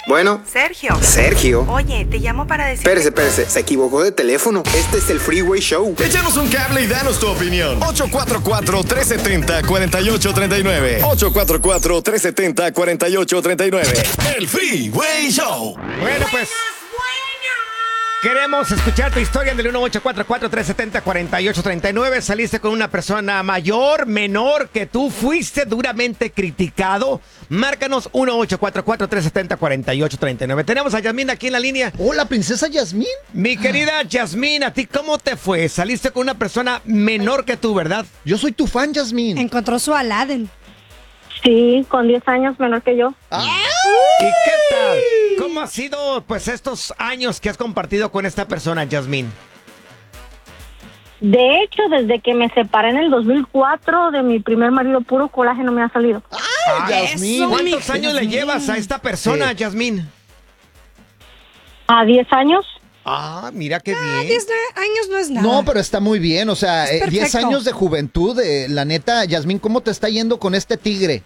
Bueno. Sergio. Sergio. Oye, te llamo para decir... Espérese. Se equivocó de teléfono. Este es el Freeway Show. Échanos un cable y danos tu opinión. 844-370-4839. 844-370-4839. El Freeway Show. Bueno, pues... queremos escuchar tu historia en el 1844-370-4839. Saliste con una persona mayor, menor que tú. Fuiste duramente criticado. Márcanos 1844-370-4839. Tenemos a Yasmín aquí en la línea. Hola, princesa Yasmín. Mi querida Yasmín, ¿a ti cómo te fue? Saliste con una persona menor que tú, ¿verdad? Yo soy tu fan, Yasmín. Encontró su Aladdin. Sí, con 10 años menor que yo. ¿Y qué tal? ¿Cómo ha sido, pues, estos años que has compartido con esta persona, Yasmín? De hecho, desde que me separé en el 2004 de mi primer marido, puro colágeno me ha salido. Yasmín. ¿Cuántos años le llevas a esta persona, Yasmín? ¿A 10 años? Ah, mira qué bien. 10 años no es nada. No, pero está muy bien. O sea, Es 10 perfecto. años de juventud. La neta, Yasmín, ¿cómo te está yendo con este tigre?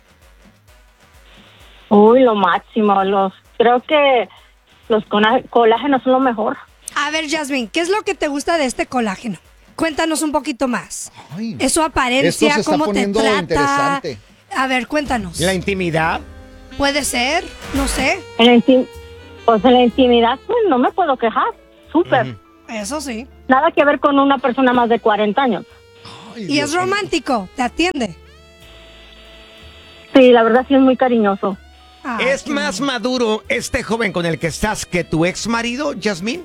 Uy, lo máximo. Creo que los colágenos son lo mejor. A ver, Yasmín, ¿qué es lo que te gusta de este colágeno? Cuéntanos un poquito más. Ay, Es su esto apariencia, se está cómo te poniendo trata. interesante. A ver, cuéntanos. La intimidad. Puede ser, no sé. Pues en la intimidad, pues no me puedo quejar. Súper. Eso sí. Nada que ver con una persona más de 40 años. Ay, Y Dios es mío. romántico, te atiende. Sí, la verdad sí es muy cariñoso. Ay, ¿Es qué más bonito. maduro este joven con el que estás que tu ex marido, Yasmín?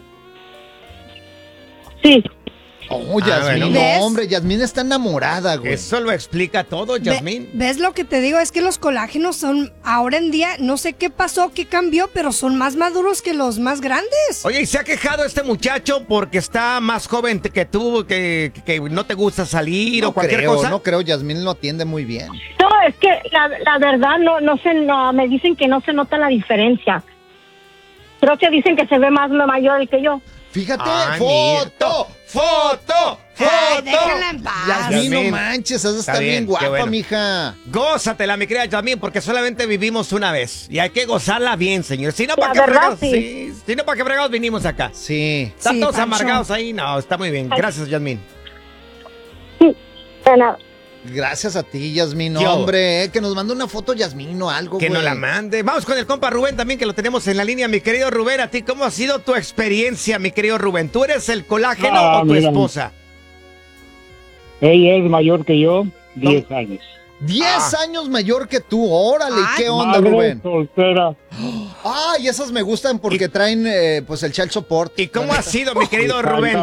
Sí, Oh, Yasmín, bueno. no, ¿Ves? hombre, Yasmín está enamorada, güey. Eso lo explica todo, Yasmín. ¿Ves lo que te digo? Es que los colágenos son, ahora en día, no sé qué pasó, qué cambió, pero son más maduros que los más grandes. Oye, ¿y se ha quejado este muchacho porque está más joven que tú, que no te gusta salir o cualquier cosa? No creo, Yasmín lo atiende muy bien. no, es que la verdad no, me dicen que no se nota la diferencia. Creo que dicen que se ve más mayor que yo. Fíjate, Ay, foto. Ay, déjenla en paz. Yasmín, Yasmín. no manches, has de Está estar bien bien, qué guapa, bueno. mija. Gózatela, mi querida Yasmín, porque solamente vivimos una vez. Y hay que gozarla bien, señor. Si no, La ¿para qué verdad, fregados? sí. Si no, ¿para qué fregados vinimos acá? Sí. Están Sí, todos Pancho. amargados ahí. No, está muy bien. Gracias, Yasmín. Sí, de nada. Gracias a ti, Yasmín. Yo. Hombre, que nos mande una foto, Yasmín, o algo, Que güey. nos la mande. Vamos con el compa Rubén también, que lo tenemos en la línea. Mi querido Rubén, ¿a ti cómo ha sido tu experiencia, mi querido Rubén? ¿Tú eres el colágeno o tu mira. esposa? Ella es mayor que yo, 10 años. 10 años mayor que tú, órale, Ay, ¿qué onda, Madre Rubén? soltera. Ay, esas me gustan porque traen, pues, el child support. ¿Y cómo ha sido, mi querido Rubén?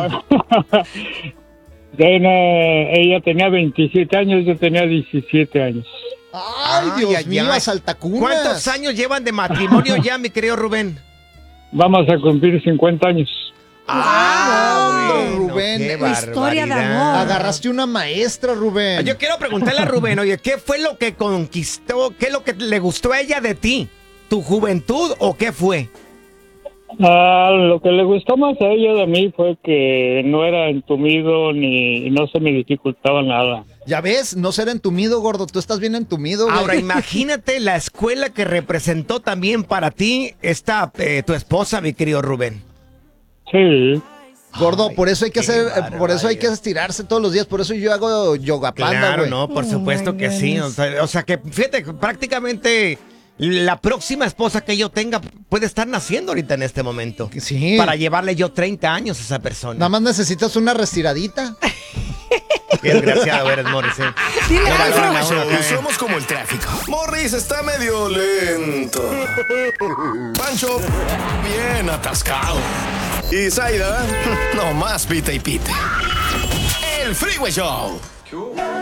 Ella tenía 27 años, yo tenía 17 años. Ay, Dios mío, a saltacunas. ¿Cuántos años llevan de matrimonio ya, mi querido Rubén? Vamos a cumplir 50 años. bueno, Rubén, qué historia de barbaridad. amor. Agarraste una maestra, Rubén. Yo quiero preguntarle a Rubén, oye, ¿qué fue lo que conquistó? ¿Qué es lo que le gustó a ella de ti? ¿Tu juventud o qué fue? Lo que le gustó más a ella de mí fue que no era entumido ni no se me dificultaba nada. Ya ves, no ser entumido, gordo. Tú estás bien entumido, güey. Ahora, imagínate la escuela que representó también para ti tu esposa, mi querido Rubén. Sí. Gordo, por eso hay que qué hacer, por eso hay barbaridad. que estirarse todos los días. Por eso yo hago yoga panda, Claro, güey. no, por Oh, supuesto my que sí. goodness. O sea que, fíjate, prácticamente la próxima esposa que yo tenga puede estar naciendo ahorita en este momento. Sí. Para llevarle yo 30 años a esa persona. Nada más necesitas una restiradita. Qué desgraciado eres, Morris. Dile Mira, algo. Lorena, Show, uno acá, somos como el tráfico. Morris está medio lento. Pancho, bien atascado. Y Zaida, no más pita y pita. El Freeway Show.